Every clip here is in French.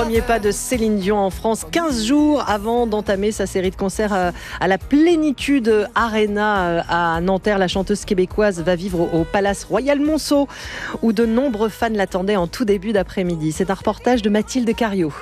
Premier pas de Céline Dion en France, 15 jours avant d'entamer sa série de concerts à la Plénitude Arena à Nanterre. La chanteuse québécoise va vivre au Palace Royal Monceau où de nombreux fans l'attendaient en tout début d'après-midi. C'est un reportage de Mathilde Cariou.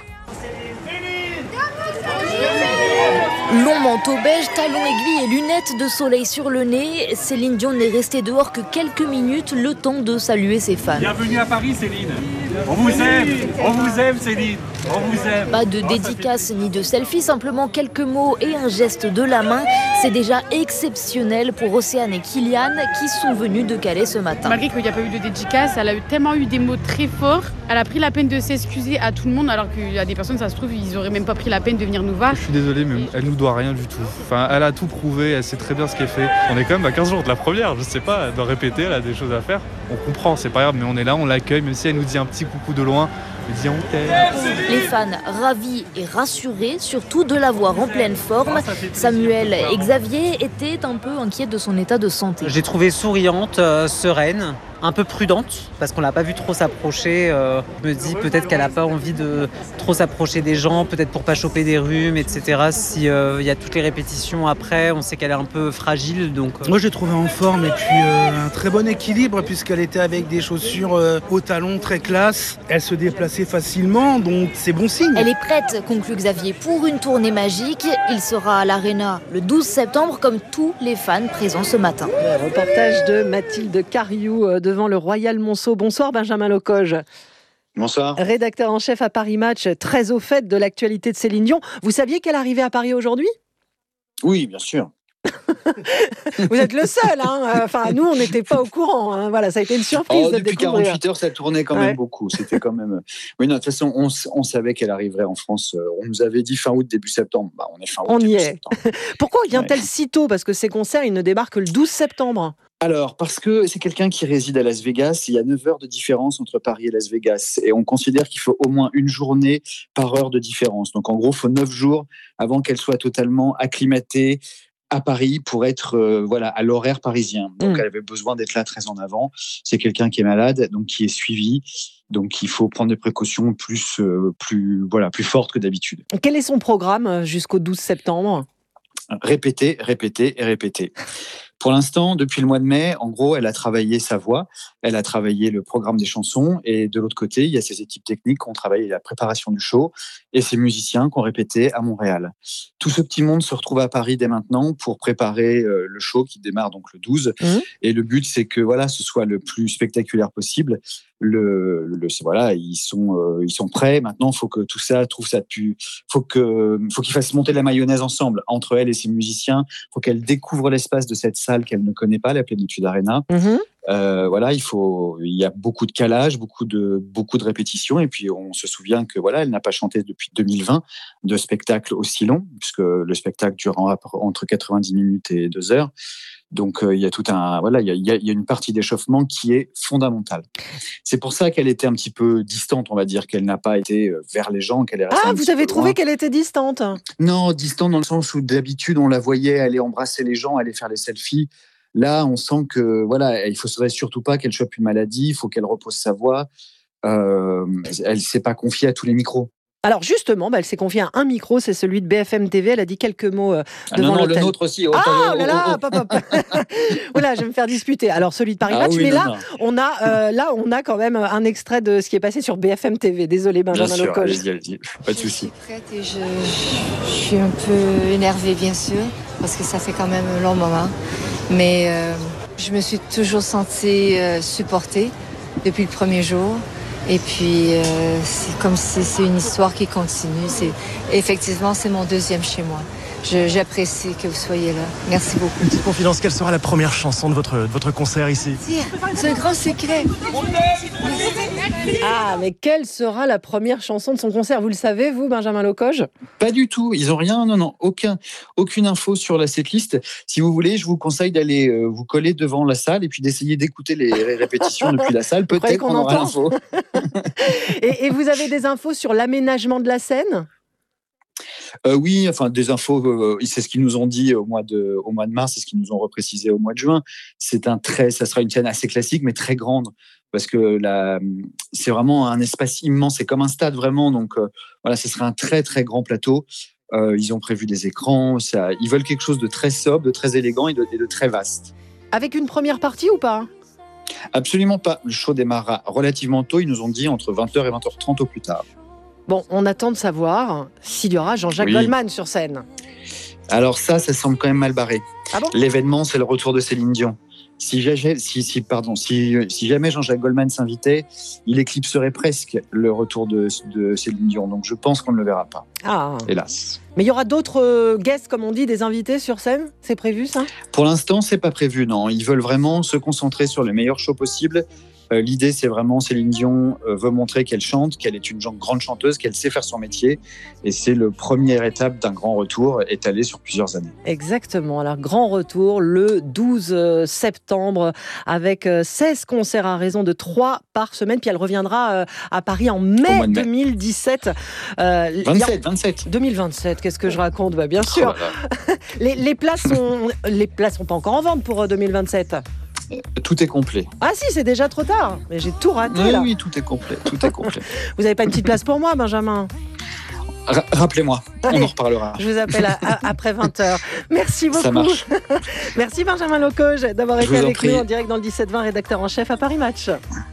Long manteau beige, talons aiguilles et lunettes de soleil sur le nez, Céline Dion n'est restée dehors que quelques minutes, le temps de saluer ses fans. Bienvenue à Paris, Céline. On vous aime Céline. On vous aime. Pas de dédicace ni de selfie, simplement quelques mots et un geste de la main. C'est déjà exceptionnel pour Océane et Kylian qui sont venus de Calais ce matin. Malgré qu'il n'y a pas eu de dédicace, elle a tellement eu des mots très forts. Elle a pris la peine de s'excuser à tout le monde, alors qu'il y a des personnes, ça se trouve, ils n'auraient même pas pris la peine de venir nous voir. Je suis désolé, mais elle nous doit rien du tout. Enfin, elle a tout prouvé, elle sait très bien ce qu'elle fait. On est quand même à 15 jours de la première, je sais pas, elle doit répéter, elle a des choses à faire. On comprend, c'est pas grave, mais on est là, on l'accueille, même si elle nous dit un petit coucou de loin, elle dit on t'aime. Les fans ravis et rassurés, surtout de la voir en pleine forme. Samuel et Xavier étaient un peu inquiets de son état de santé. J'ai trouvé souriante, sereine, un peu prudente, parce qu'on l'a pas vu trop s'approcher. Je me dis peut-être qu'elle a pas envie de trop s'approcher des gens, peut-être pour pas choper des rhumes, etc. Si y a toutes les répétitions après, on sait qu'elle est un peu fragile. Donc, Moi, je l'ai trouvée en forme et puis un très bon équilibre puisqu'elle était avec des chaussures aux talons très classe. Elle se déplaçait facilement, donc c'est bon signe. Elle est prête, conclut Xavier, pour une tournée magique. Il sera à l'Arena le 12 septembre, comme tous les fans présents ce matin. Le reportage de Mathilde Cariou devant le Royal Monceau. Bonsoir Benjamin Locoge. Bonsoir. Rédacteur en chef à Paris Match, très au fait de l'actualité de Céline Dion. Vous saviez qu'elle arrivait à Paris aujourd'hui ? Oui, bien sûr. Vous êtes le seul, hein. Enfin, nous, on n'était pas au courant. Hein. Voilà, ça a été une surprise de depuis découvrir. 48 heures, ça tournait quand même beaucoup. C'était quand même. Oui, non, de toute façon, on savait qu'elle arriverait en France. On nous avait dit fin août, début septembre. Bah, on est fin août, on début y est. septembre. Pourquoi vient-elle si tôt ? Parce que ces concerts, ils ne débarquent que le 12 septembre. Alors, parce que c'est quelqu'un qui réside à Las Vegas. Il y a 9 heures de différence entre Paris et Las Vegas. Et on considère qu'il faut au moins une journée par heure de différence. Donc, en gros, il faut 9 jours avant qu'elle soit totalement acclimatée à Paris pour être à l'horaire parisien. Donc, elle avait besoin d'être là très en avant. C'est quelqu'un qui est malade, donc qui est suivi. Donc, il faut prendre des précautions plus fortes que d'habitude. Quel est son programme jusqu'au 12 septembre ? Répéter, répéter et répéter. Pour l'instant, depuis le mois de mai, en gros, elle a travaillé sa voix, elle a travaillé le programme des chansons, et de l'autre côté, il y a ses équipes techniques qui ont travaillé la préparation du show, et ses musiciens qui ont répété à Montréal. Tout ce petit monde se retrouve à Paris dès maintenant pour préparer le show qui démarre donc le 12. Et le but, c'est que ce soit le plus spectaculaire possible. Ils sont prêts. Maintenant, il faut que tout ça trouve ça depuis. Faut qu'ils fassent monter la mayonnaise ensemble entre elle et ses musiciens. Faut qu'elle découvre l'espace de cette salle qu'elle ne connaît pas, la Plénitude Arena. Il y a beaucoup de calage, beaucoup de répétitions, et puis on se souvient que elle n'a pas chanté depuis 2020 de spectacle aussi long, puisque le spectacle dure entre 90 minutes et 2 heures. Donc il y a il y a une partie d'échauffement qui est fondamentale. C'est pour ça qu'elle était un petit peu distante, on va dire, qu'elle n'a pas été vers les gens, qu'elle est restée. Ah, vous avez trouvé qu'elle était distante ? Non, distante dans le sens où d'habitude on la voyait aller embrasser les gens, aller faire les selfies. Là, on sent que il faudrait surtout pas qu'elle chope une maladie, il faut qu'elle repose sa voix. Elle s'est pas confiée à tous les micros. Alors justement, elle s'est confiée à un micro, c'est celui de BFM TV. Elle a dit quelques mots devant l'hôtel. Le nôtre aussi. Voilà, je vais me faire disputer. Alors celui de Paris Match, mais on a quand même un extrait de ce qui est passé sur BFM TV. Désolé, Benjamin Locoge. Allez-y, pas de souci. Je suis prête et je suis un peu énervée, bien sûr, parce que ça fait quand même un long moment. Mais je me suis toujours sentie supportée depuis le premier jour. Et puis, c'est comme si c'est une histoire qui continue. Effectivement, c'est mon deuxième chez moi. J'apprécie que vous soyez là. Merci beaucoup. Une petite confidence, quelle sera la première chanson de votre concert ici ? C'est un grand secret. Ah, mais quelle sera la première chanson de son concert ? Vous le savez, vous, Benjamin Locoge ? Pas du tout. Ils ont rien, aucune info sur la setlist. Si vous voulez, je vous conseille d'aller vous coller devant la salle et puis d'essayer d'écouter les répétitions depuis la salle. Peut-être qu'on aura l'info. Et vous avez des infos sur l'aménagement de la scène ? Oui, des infos, c'est ce qu'ils nous ont dit au mois de mars, c'est ce qu'ils nous ont reprécisé au mois de juin. Ça sera une scène assez classique, mais très grande. parce que c'est vraiment un espace immense, c'est comme un stade vraiment, donc voilà, ce serait un très très grand plateau. Ils ont prévu des écrans, ils veulent quelque chose de très sobre, de très élégant et de très vaste. Avec une première partie ou pas ? Absolument pas, le show démarrera relativement tôt, ils nous ont dit entre 20h et 20h30 au plus tard. Bon, on attend de savoir s'il y aura Jean-Jacques Goldman sur scène. Alors ça semble quand même mal barré. Ah bon ? L'événement, c'est le retour de Céline Dion. Si jamais Jean-Jacques Goldman s'invitait, il éclipserait presque le retour de Céline Dion. Donc je pense qu'on ne le verra pas. Ah. Hélas. Mais il y aura d'autres guests, comme on dit, des invités sur scène ? C'est prévu ça ? Pour l'instant, c'est pas prévu, non. Ils veulent vraiment se concentrer sur le meilleur show possible. L'idée, c'est vraiment, Céline Dion veut montrer qu'elle chante, qu'elle est une grande chanteuse, qu'elle sait faire son métier. Et c'est la première étape d'un grand retour étalé sur plusieurs années. Exactement. Alors, grand retour le 12 septembre avec 16 concerts à raison de 3 par semaine. Puis elle reviendra à Paris en mai 2017. 27. 2027, qu'est-ce que je raconte ? Bien sûr. Oh les places sont pas encore en vente pour 2027. Tout est complet. Ah si, c'est déjà trop tard. Mais j'ai tout raté là. Oui, tout est complet. Vous n'avez pas une petite place pour moi, Benjamin ? Rappelez-moi, on en reparlera. Je vous appelle après 20h. Merci beaucoup. Ça marche. Merci Benjamin Locoge d'avoir été avec nous en direct dans le 17-20, rédacteur en chef à Paris Match.